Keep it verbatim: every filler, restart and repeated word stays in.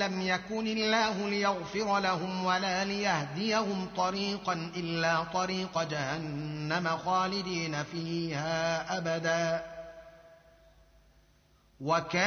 لم يكن الله ليغفر لهم ولا ليهديهم طريقا إلا طريق جهنم خالدين فيها أبدا وكان